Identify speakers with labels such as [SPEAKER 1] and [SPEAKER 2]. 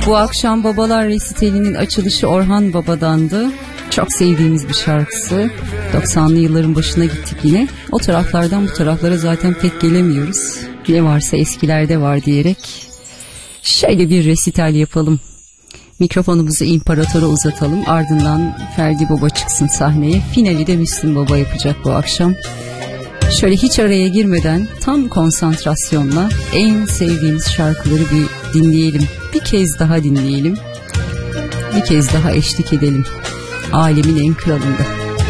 [SPEAKER 1] Bu akşam Babalar Resitali'nin açılışı Orhan Baba'dandı. Çok sevdiğimiz bir şarkısı. 90'lı yılların başına gittik yine. O taraflardan bu taraflara zaten pek gelemiyoruz. Ne varsa eskilerde var diyerek şöyle bir resital yapalım. Mikrofonumuzu imparatora uzatalım. Ardından Ferdi Baba çıksın sahneye. Finali de Müslüm Baba yapacak bu akşam. Şöyle hiç araya girmeden tam konsantrasyonla en sevdiğimiz şarkıları bir dinleyelim. Bir kez daha dinleyelim. Bir kez daha eşlik edelim. Alemin en kralında.